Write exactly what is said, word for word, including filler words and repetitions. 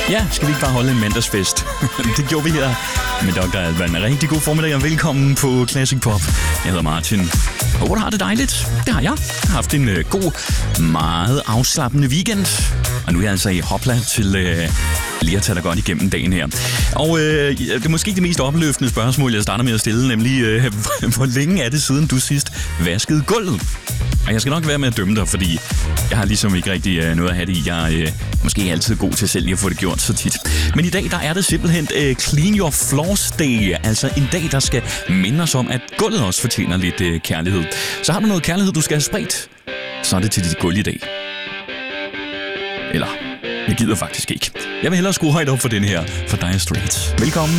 Ja, skal vi ikke bare holde en mandagsfest? Det gjorde vi her med doktor Alban. Rigtig god formiddag og velkommen på Classic Pop. Jeg hedder Martin. Håber du har det dejligt. Det har jeg. Jeg har haft en uh, god, meget afslappende weekend. Og nu er jeg altså i hopla til uh, lige at tage dig godt igennem dagen her. Og uh, det er måske ikke det mest opløftende spørgsmål, jeg starter med at stille, nemlig uh, hvor længe er det siden du sidst vaskede gulvet? Og jeg skal nok være med at dømme dig, fordi jeg har ligesom ikke rigtig uh, noget at have det i. Jeg er uh, måske ikke altid god til selv lige at få det gjort så tit. Men i dag, der er det simpelthen uh, Clean Your Floors Day. Altså en dag, der skal minde os om, at gulvet også fortjener lidt uh, kærlighed. Så har du noget kærlighed, du skal have spredt, så er det til dit gulv i dag. Eller, jeg gider faktisk ikke. Jeg vil hellere skrue højt op for den her, for Dire Straits. Velkommen.